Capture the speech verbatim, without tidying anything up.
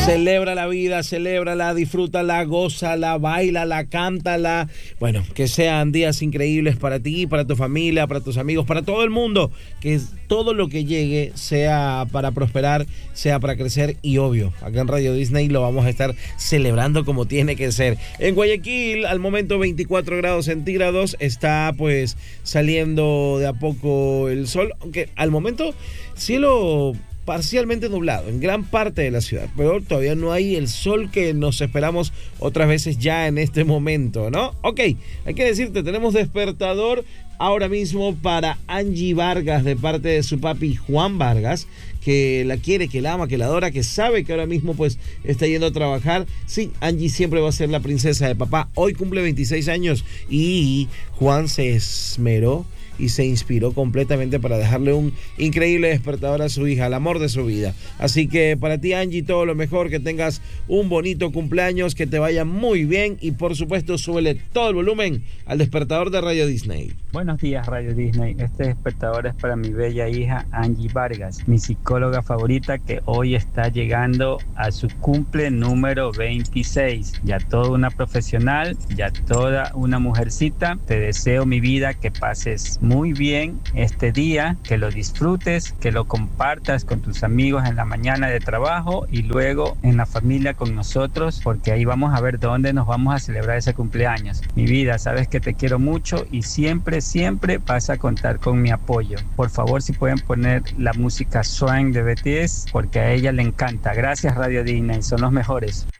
Celebra la vida, celébrala, disfrútala, gózala, bailala, cántala. Bueno, que sean días increíbles para ti, para tu familia, para tus amigos, para todo el mundo. Que todo lo que llegue sea para prosperar, sea para crecer y obvio, acá en Radio Disney lo vamos a estar celebrando como tiene que ser. En Guayaquil, al momento veinticuatro grados centígrados, está pues saliendo de a poco el sol, aunque al momento cielo parcialmente nublado en gran parte de la ciudad, pero todavía no hay el sol que nos esperamos otras veces ya en este momento, ¿no? Ok, hay que decirte, tenemos despertador ahora mismo para Angie Vargas de parte de su papi Juan Vargas, que la quiere, que la ama, que la adora, que sabe que ahora mismo pues está yendo a trabajar. Sí, Angie siempre va a ser la princesa de papá. Hoy cumple veintiséis años y Juan se esmeró y se inspiró completamente para dejarle un increíble despertador a su hija, el amor de su vida. Así que para ti, Angie, todo lo mejor, que tengas un bonito cumpleaños, que te vaya muy bien y por supuesto súbele todo el volumen al despertador de Radio Disney. Buenos días, Radio Disney. Este despertador es para mi bella hija Angie Vargas, mi psicóloga favorita, que hoy está llegando a su cumple número veintiséis. Ya toda una profesional, ya toda una mujercita. Te deseo, mi vida, que pases muy bien este día, que lo disfrutes, que lo compartas con tus amigos en la mañana de trabajo y luego en la familia con nosotros, porque ahí vamos a ver dónde nos vamos a celebrar ese cumpleaños. Mi vida, sabes que te quiero mucho y siempre, siempre vas a contar con mi apoyo. Por favor, si pueden poner la música Swing de B T S, porque a ella le encanta. Gracias, Radio Disney, son los mejores.